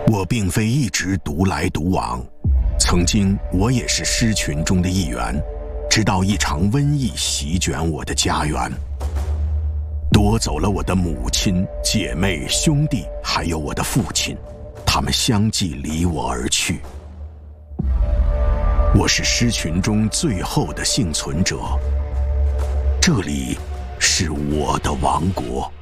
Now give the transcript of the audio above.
我并非一直独来独往，曾经我也是狮群中的一员，直到一场瘟疫席卷我的家园，夺走了我的母亲、姐妹、兄弟，还有我的父亲，他们相继离我而去。我是狮群中最后的幸存者，这里是我的王国。